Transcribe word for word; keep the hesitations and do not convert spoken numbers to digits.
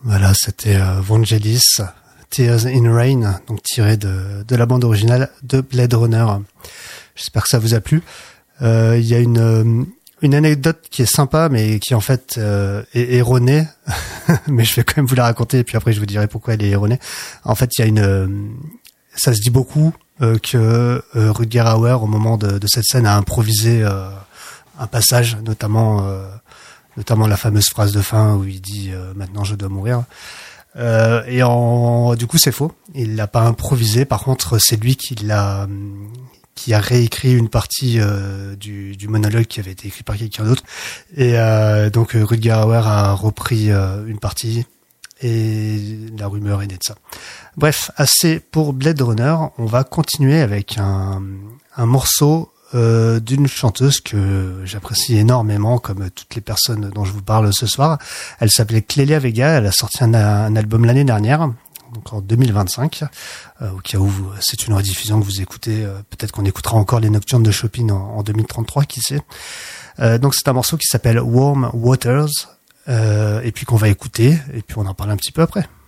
Voilà, c'était euh, Vangelis, Tears in Rain, donc tiré de, de la bande originale de Blade Runner. J'espère que ça vous a plu. Euh, il y a une, une anecdote qui est sympa, mais qui en fait euh, est erronée, mais je vais quand même vous la raconter, et puis après je vous dirai pourquoi elle est erronée. En fait, il y a une... Ça se dit beaucoup euh, que euh, Rutger Hauer, au moment de, de cette scène, a improvisé euh, un passage, notamment... Euh, notamment la fameuse phrase de fin où il dit euh, « Maintenant, je dois mourir ». Euh, et en, du coup, c'est faux. Il l'a pas improvisé. Par contre, c'est lui qui l'a, qui a réécrit une partie euh, du, du monologue qui avait été écrit par quelqu'un d'autre. Et euh, donc, Rutger Hauer a repris euh, une partie. Et la rumeur est née de ça. Bref, assez pour Blade Runner. On va continuer avec un, un morceau Euh, d'une chanteuse que j'apprécie énormément, comme toutes les personnes dont je vous parle ce soir. Elle s'appelait Clélia Vega. Elle a sorti un, un album l'année dernière, donc en deux mille vingt-cinq. Euh, au cas où vous, c'est une rediffusion que vous écoutez, euh, peut-être qu'on écoutera encore les Nocturnes de Chopin en, en deux mille trente-trois, qui sait. Euh, donc c'est un morceau qui s'appelle Warm Waters, euh, et puis qu'on va écouter, et puis on en parle un petit peu après.